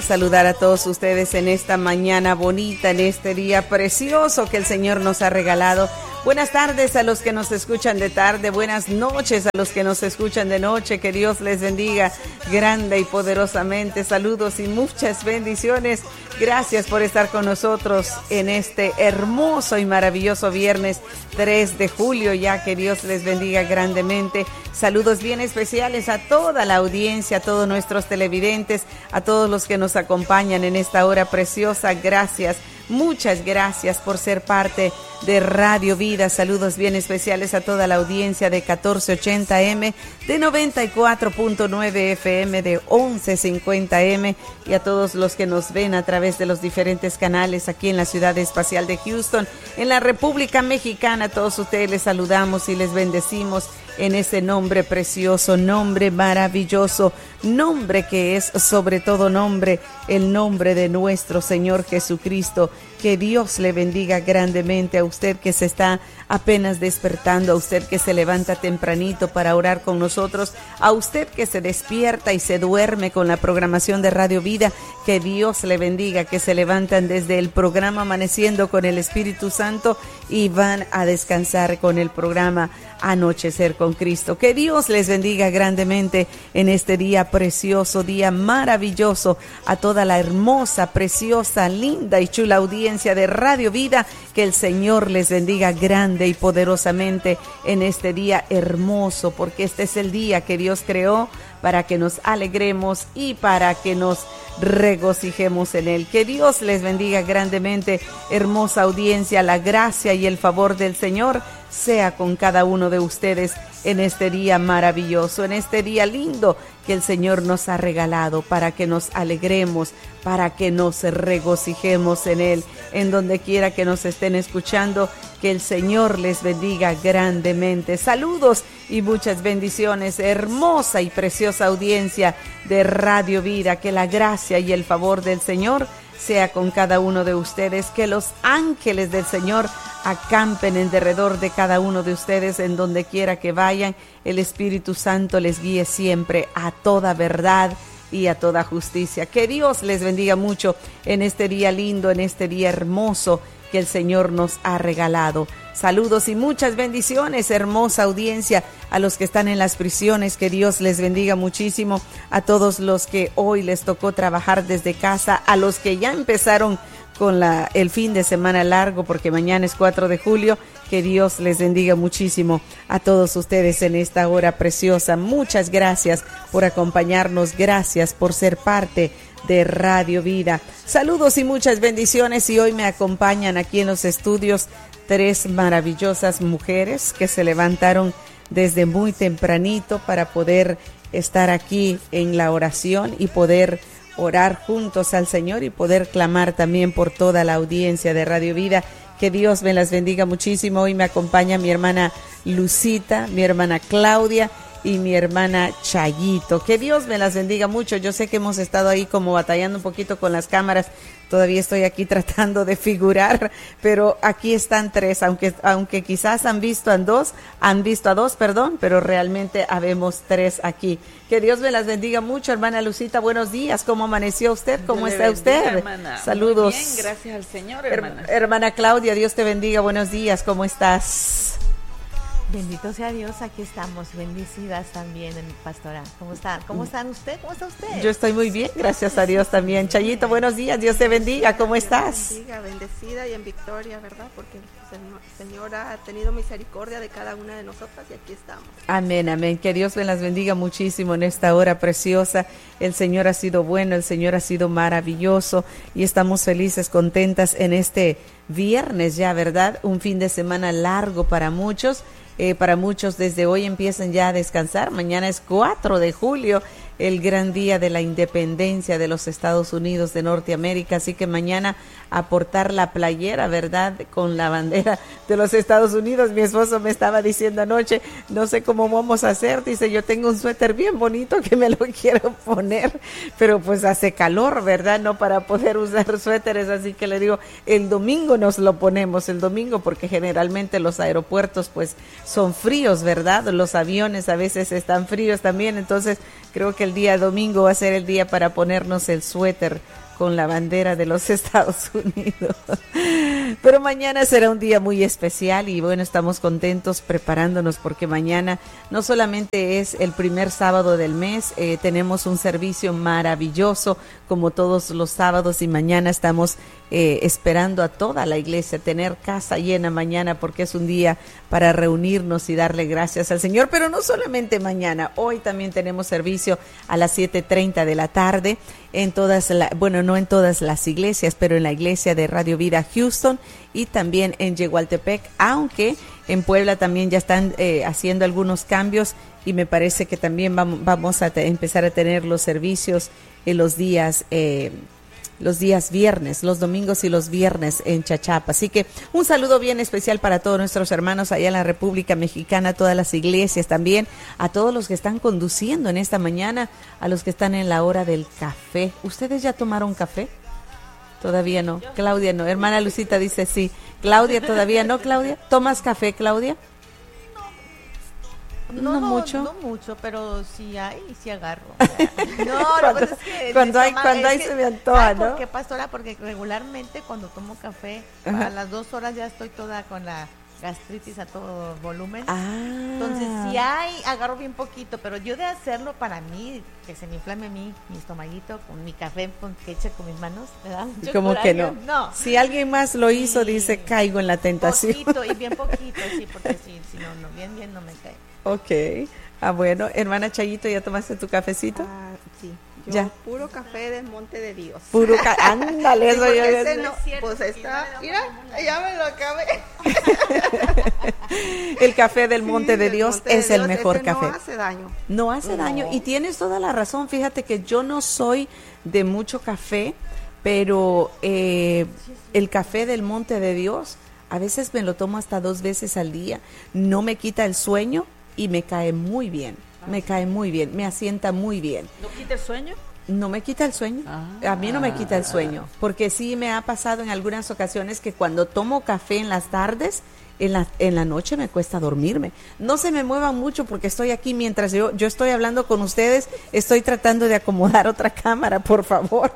Saludar a todos ustedes en esta mañana bonita, en este día precioso que el Señor nos ha regalado. Buenas tardes a los que nos escuchan de tarde, buenas noches a los que nos escuchan de noche, que Dios les bendiga grande y poderosamente. Saludos y muchas bendiciones. Gracias por estar con nosotros en este hermoso y maravilloso viernes 3 de julio, ya que Dios les bendiga grandemente. Saludos bien especiales a toda la audiencia, a todos nuestros televidentes, a todos los que nos acompañan en esta hora preciosa. Gracias. Muchas gracias por ser parte de Radio Vida. Saludos bien especiales a toda la audiencia de 1480M, de 94.9 FM, de 1150M y a todos los que nos ven a través de los diferentes canales aquí en la ciudad espacial de Houston, en la República Mexicana. A todos ustedes les saludamos y les bendecimos en ese nombre precioso, nombre maravilloso, nombre que es sobre todo nombre, el nombre de nuestro Señor Jesucristo. Que Dios le bendiga grandemente a usted que se está apenas despertando, a usted que se levanta tempranito para orar con nosotros, a usted que se despierta y se duerme con la programación de Radio Vida. Que Dios le bendiga, que se levantan desde el programa Amaneciendo con el Espíritu Santo y van a descansar con el programa Anochecer con Cristo. Que Dios les bendiga grandemente en este día precioso, día maravilloso, a toda la hermosa, preciosa, linda y chula audiencia de Radio Vida. Que el Señor les bendiga grande y poderosamente en este día hermoso, porque este es el día que Dios creó para que nos alegremos y para que nos regocijemos en él. Que Dios les bendiga grandemente, hermosa audiencia. La gracia y el favor del Señor sea con cada uno de ustedes en este día maravilloso, en este día lindo que el Señor nos ha regalado, para que nos alegremos, para que nos regocijemos en él. En donde quiera que nos estén escuchando, que el Señor les bendiga grandemente. Saludos y muchas bendiciones, hermosa y preciosa audiencia de Radio Vida. Que la gracia y el favor del Señor sea con cada uno de ustedes. Que los ángeles del Señor acampen en derredor de cada uno de ustedes en donde quiera que vayan. El Espíritu Santo les guíe siempre a toda verdad y a toda justicia. Que Dios les bendiga mucho en este día lindo, en este día hermoso que el Señor nos ha regalado. Saludos y muchas bendiciones, hermosa audiencia, a los que están en las prisiones. Que Dios les bendiga muchísimo, a todos los que hoy les tocó trabajar desde casa, a los que ya empezaron con el fin de semana largo, porque mañana es 4 de julio. Que Dios les bendiga muchísimo a todos ustedes en esta hora preciosa. Muchas gracias por acompañarnos, gracias por ser parte de Radio Vida. Saludos y muchas bendiciones, y hoy me acompañan aquí en los estudios 3 maravillosas mujeres que se levantaron desde muy tempranito para poder estar aquí en la oración y poder orar juntos al Señor y poder clamar también por toda la audiencia de Radio Vida. Que Dios me las bendiga muchísimo. Hoy me acompaña mi hermana Lucita, mi hermana Claudia y mi hermana Chayito. Que Dios me las bendiga mucho. Yo sé que hemos estado ahí como batallando un poquito con las cámaras. Todavía estoy aquí tratando de figurar, pero aquí están 3, aunque quizás han visto a dos, pero realmente habemos 3 aquí. Que Dios me las bendiga mucho, hermana Lucita. Buenos días, ¿cómo amaneció usted? ¿Cómo está usted? Hermana. Saludos. Muy bien, gracias al Señor, hermana. Hermana Claudia, Dios te bendiga. Buenos días, ¿cómo estás? Bendito sea Dios, aquí estamos, bendecidas también, pastora. ¿Cómo están? ¿Cómo están usted? ¿Cómo está usted? Yo estoy muy bien, gracias a Dios también. Chayito, buenos días, Dios te bendiga, ¿cómo estás? Bendiga, bendecida y en victoria, ¿verdad? Porque el Señor ha tenido misericordia de cada una de nosotras y aquí estamos. Amén, amén. Que Dios me las bendiga muchísimo en esta hora preciosa. El Señor ha sido bueno, el Señor ha sido maravilloso y estamos felices, contentas en este viernes ya, ¿verdad? Un fin de semana largo para muchos. Para muchos desde hoy empiezan ya a descansar. Mañana es 4 de julio, el gran día de la independencia de los Estados Unidos de Norteamérica, así que mañana a portar la playera, ¿verdad?, con la bandera de los Estados Unidos. Mi esposo me estaba diciendo anoche, no sé cómo vamos a hacer, dice, yo tengo un suéter bien bonito que me lo quiero poner, pero pues hace calor, ¿verdad?, no para poder usar suéteres, así que le digo, el domingo nos lo ponemos, el domingo, porque generalmente los aeropuertos pues son fríos, ¿verdad?, los aviones a veces están fríos también, entonces creo que que el día domingo va a ser el día para ponernos el suéter con la bandera de los Estados Unidos. Pero mañana será un día muy especial y bueno, estamos contentos preparándonos porque mañana no solamente es el primer sábado del mes, tenemos un servicio maravilloso como todos los sábados y mañana estamos esperando a toda la iglesia, tener casa llena mañana porque es un día para reunirnos y darle gracias al Señor, pero no solamente mañana, hoy también tenemos servicio a las 7:30 de la tarde en no en todas las iglesias, pero en la iglesia de Radio Vida Houston y también en Yegualtepec, aunque en Puebla también ya están haciendo algunos cambios y me parece que también vamos a empezar a tener los servicios en los días viernes, los domingos y los viernes en Chachapa. Así que un saludo bien especial para todos nuestros hermanos allá en la República Mexicana, a todas las iglesias también, a todos los que están conduciendo en esta mañana, a los que están en la hora del café. ¿Ustedes ya tomaron café? Todavía no. Claudia no. Hermana Lucita dice sí. Claudia todavía no. Claudia, ¿tomas café, Claudia? No mucho, pero sí agarro. No, lo que pasa es que cuando hay se me antoja, ¿no? Porque, pastora, porque regularmente cuando tomo café, a las 2 horas ya estoy toda con la gastritis a todo volumen. Entonces, si agarro bien poquito, pero yo de hacerlo para mí, que se me inflame mi estomaguito con mi café que eche con mis manos, ¿verdad? Como que no. Si alguien más lo hizo, dice, caigo en la tentación. Poquito, y bien poquito, sí, porque si no, bien no me cae. Ok. Bueno, hermana Chayito, ¿ya tomaste tu cafecito? Sí. Yo ya. Puro café del Monte de Dios. Puro ándale, eso yo ese no, pues está, mira, ya me lo acabé. El café del Monte de Dios Monte es de el Dios, mejor ese café. No hace daño. No hace daño y tienes toda la razón. Fíjate que yo no soy de mucho café, pero el café del Monte de Dios a veces me lo tomo hasta 2 veces al día. No me quita el sueño y me cae muy bien. Me cae muy bien, me asienta muy bien. ¿No quita el sueño? No me quita el sueño, a mí no me quita el sueño, porque sí me ha pasado en algunas ocasiones que cuando tomo café en las tardes, en la noche me cuesta dormirme. No se me muevan mucho porque estoy aquí mientras yo estoy hablando con ustedes, estoy tratando de acomodar otra cámara, por favor,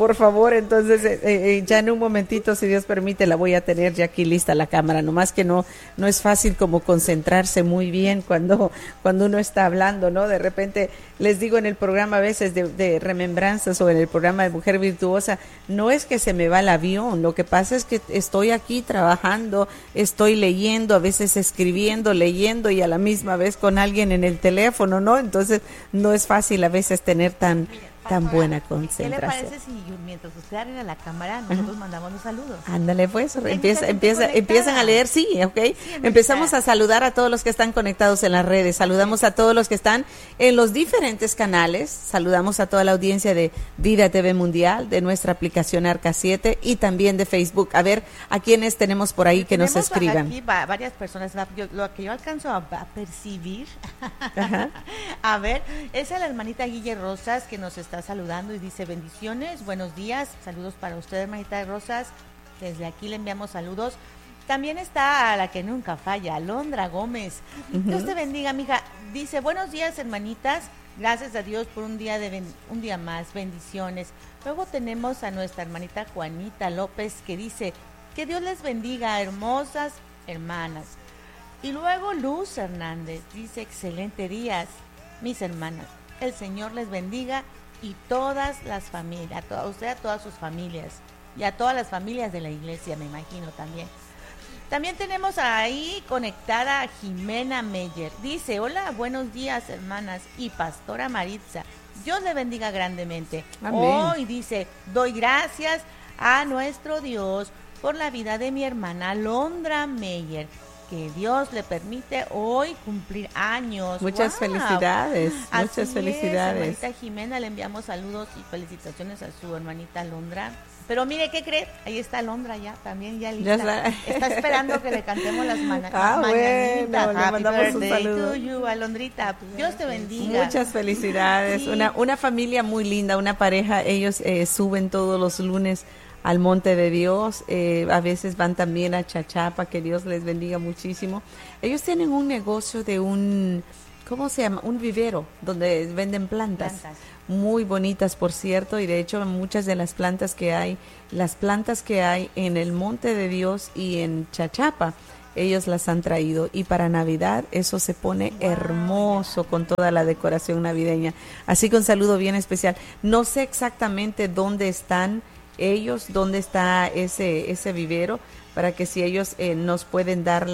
entonces ya en un momentito, si Dios permite, la voy a tener ya aquí lista la cámara, nomás que no es fácil como concentrarse muy bien cuando uno está hablando, ¿no? De repente les digo en el programa a veces de remembranzas o en el programa de Mujer Virtuosa, no es que se me va el avión, lo que pasa es que estoy aquí trabajando, estoy leyendo, a veces escribiendo, leyendo y a la misma vez con alguien en el teléfono, ¿no? Entonces no es fácil a veces tener tan buena concentración. ¿Qué le parece si mientras usted arregla la cámara, nosotros mandamos los saludos? Ándale pues, empiezan a leer, sí, ok. Empezamos a saludar a todos los que están conectados en las redes, saludamos a todos los que están en los diferentes canales, saludamos a toda la audiencia de Vida TV Mundial, de nuestra aplicación Arca 7 y también de Facebook. A ver, ¿a quiénes tenemos por ahí que nos escriban? Aquí varias personas, lo que yo alcanzo a percibir, a ver, es a la hermanita Guille Rosas que nos está saludando y dice bendiciones, buenos días, saludos para usted, hermanita Rosas, desde aquí le enviamos saludos. También está a la que nunca falla, Alondra Gómez. Dios te bendiga, mija. Dice, buenos días, hermanitas, gracias a Dios por un día más, bendiciones. Luego tenemos a nuestra hermanita Juanita López que dice, que Dios les bendiga, hermosas hermanas. Y luego Luz Hernández dice, excelente días, mis hermanas, el Señor les bendiga y todas las familias, a usted, a todas sus familias y a todas las familias de la iglesia, me imagino también. También tenemos ahí conectada a Jimena Meyer. Dice, hola, buenos días, hermanas y pastora Maritza. Dios le bendiga grandemente. Amén. Hoy dice, doy gracias a nuestro Dios por la vida de mi hermana Alondra Meyer, que Dios le permite hoy cumplir años. Muchas felicidades, muchas felicidades. Hermanita Jimena, le enviamos saludos y felicitaciones a su hermanita Alondra. Pero mire, ¿qué cree? Ahí está Alondra ya, también ya lista. Está esperando que le cantemos las mañanitas. Bueno, le mandamos un saludo. To you, Alondrita. Dios te bendiga. Muchas felicidades. Sí. Una familia muy linda, una pareja. Ellos suben todos los lunes al Monte de Dios, a veces van también a Chachapa, que Dios les bendiga muchísimo. Ellos tienen un negocio de un ¿cómo se llama? Un vivero donde venden plantas. Muy bonitas, por cierto, y de hecho muchas de las plantas que hay en el Monte de Dios y en Chachapa, ellos las han traído, y para Navidad eso se pone hermoso con toda la decoración navideña. Así que un saludo bien especial. No sé exactamente dónde están ellos, dónde está ese vivero, para que si ellos nos pueden dar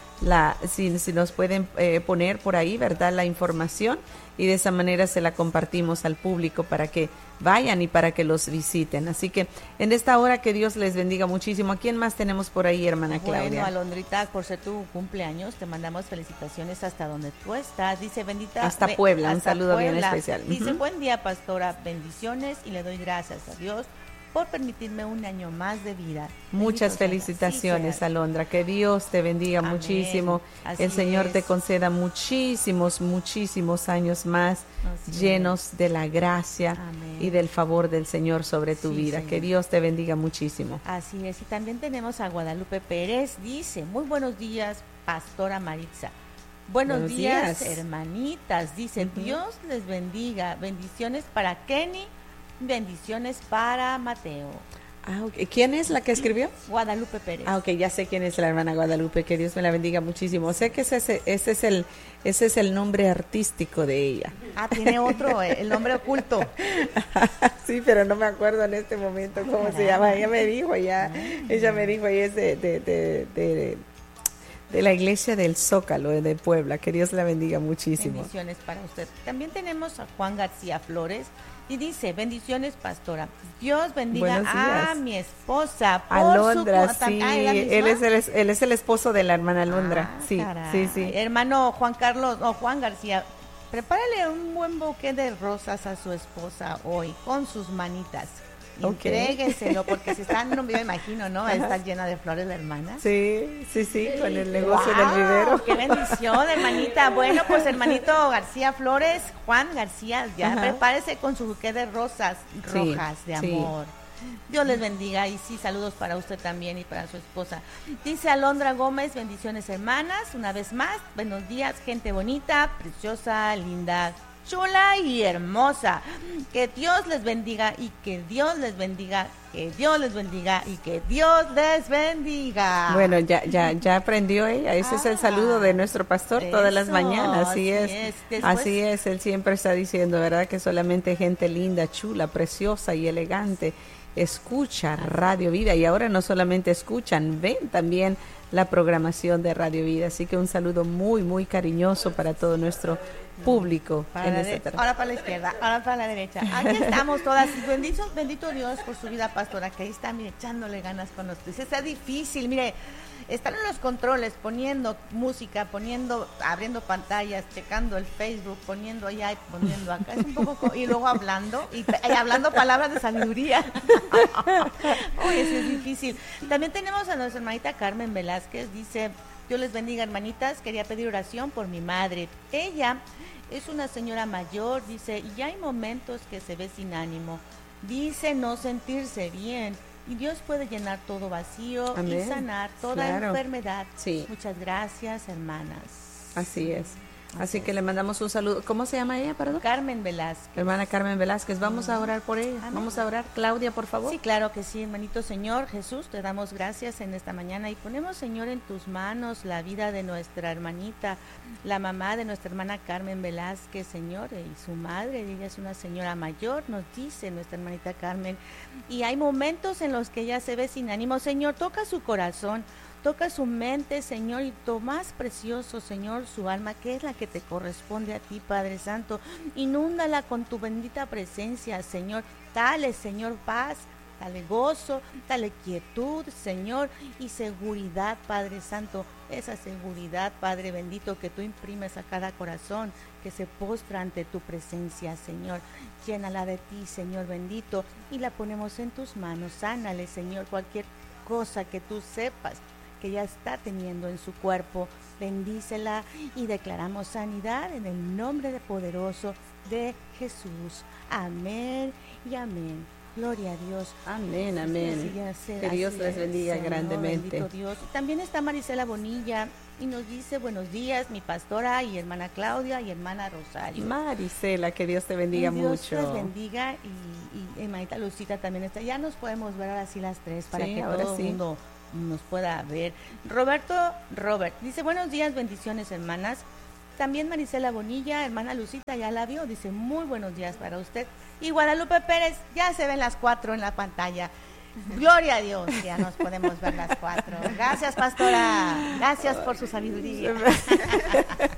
si nos pueden poner por ahí, ¿verdad?, la información, y de esa manera se la compartimos al público para que vayan y para que los visiten. Así que en esta hora, que Dios les bendiga muchísimo. ¿A quién más tenemos por ahí, hermana Claudia? Bueno, Alondrita, por ser tu cumpleaños, te mandamos felicitaciones hasta donde tú estás. Dice, bendita. Hasta Puebla, un saludo bien especial. Dice, buen día, pastora, bendiciones, y le doy gracias a Dios por permitirme un año más de vida. Muchas felicitaciones, Alondra. Que Dios te bendiga muchísimo. El Señor te conceda muchísimos años más llenos de la gracia y del favor del Señor sobre tu vida. Señor. Que Dios te bendiga muchísimo. Así es. Y también tenemos a Guadalupe Pérez. Dice, muy buenos días, pastora Maritza. Buenos días, hermanitas. Dice, Dios les bendiga. Bendiciones para Kenny. Bendiciones para Mateo. Okay. ¿Quién es la que escribió? Guadalupe Pérez. Ok, ya sé quién es la hermana Guadalupe, que Dios me la bendiga muchísimo. Sé que ese es el nombre artístico de ella. Tiene otro, el nombre oculto. Sí, pero no me acuerdo en este momento cómo se llama. Ella me dijo, ella es de la iglesia del Zócalo de Puebla. Que Dios la bendiga muchísimo. Bendiciones para usted. También tenemos a Juan García Flores. Y dice, bendiciones, pastora. Dios bendiga a mi esposa. Alondra, sí. Él es el esposo de la hermana Alondra. Sí, caray. Sí. Hermano Juan García, prepárale un buen bouquet de rosas a su esposa hoy, con sus manitas. Entrégueselo, porque si están, no me imagino, ¿no? Está llena de flores la hermana. Sí, con el negocio del vivero. ¡Qué bendición, hermanita! Bueno, pues hermanito García Flores, Juan García, ya prepárese con su buquete de rosas rojas de amor. Dios les bendiga, y saludos para usted también y para su esposa. Dice Alondra Gómez, bendiciones, hermanas, una vez más, buenos días, gente bonita, preciosa, linda, chula y hermosa. Que Dios les bendiga, y que Dios les bendiga, que Dios les bendiga, y que Dios les bendiga. Bueno, ya aprendió ella. Ese es el saludo de nuestro pastor todas las mañanas. Así es. Así es. Él siempre está diciendo, ¿verdad?, que solamente gente linda, chula, preciosa y elegante escucha Radio Vida. Y ahora no solamente escuchan, ven también la programación de Radio Vida. Así que un saludo muy cariñoso para todo nuestro público. Ahora para la izquierda, ahora para la derecha. Aquí estamos todas. Bendito Dios por su vida, pastora, que ahí está, mire, echándole ganas con nosotros. Está difícil, mire, están en los controles, poniendo música, abriendo pantallas, checando el Facebook, poniendo allá y poniendo acá. Es un poco, y luego hablando, y hablando palabras de sabiduría. Uy, eso es difícil. También tenemos a nuestra hermanita Carmen Velázquez. Dice, Dios les bendiga, hermanitas, quería pedir oración por mi madre. Ella es una señora mayor, dice, y hay momentos que se ve sin ánimo. Dice no sentirse bien, y Dios puede llenar todo vacío. Amén. Y sanar toda enfermedad. Sí. Muchas gracias, hermanas. Así es. Así que le mandamos un saludo. ¿Cómo se llama ella, perdón? Carmen Velázquez. Hermana Carmen Velázquez, vamos a orar por ella. Amén. Vamos a orar. Claudia, por favor. Sí, claro que sí, hermanito. Señor Jesús, te damos gracias en esta mañana y ponemos, Señor, en tus manos la vida de nuestra hermanita, la mamá de nuestra hermana Carmen Velázquez, Señor, y su madre. Ella es una señora mayor, nos dice nuestra hermanita Carmen, y hay momentos en los que ella se ve sin ánimo. Señor, toca su corazón, toca su mente, Señor, y lo más precioso, Señor, su alma, que es la que te corresponde a ti, Padre Santo. Inúndala con tu bendita presencia, Señor. Dale, Señor, paz, dale gozo, dale quietud, Señor, y seguridad, Padre Santo. Esa seguridad, Padre bendito, que tú imprimes a cada corazón que se postra ante tu presencia, Señor. Llénala de ti, Señor bendito, y la ponemos en tus manos. Sánale, Señor, cualquier cosa que tú sepas que ya está teniendo en su cuerpo. Bendícela y declaramos sanidad en el nombre poderoso de Jesús. Amén y amén. Gloria a Dios. Amén, amén. Que Dios les bendiga grandemente. Bendito Dios. También está Marisela Bonilla y nos dice buenos días, mi pastora y hermana Claudia y hermana Rosario. Marisela, que Dios te bendiga mucho. Dios les bendiga y hermanita Lucita también está. Ya nos podemos ver ahora sí las tres para que todo el mundo nos pueda ver. Robert dice buenos días, bendiciones hermanas. También Marisela Bonilla, hermana Lucita, ya la vio, dice muy buenos días para usted. Y Guadalupe Pérez, ya se ven las 4 en la pantalla. Gloria a Dios, ya nos podemos ver las 4. Gracias, pastora. Gracias por su sabiduría.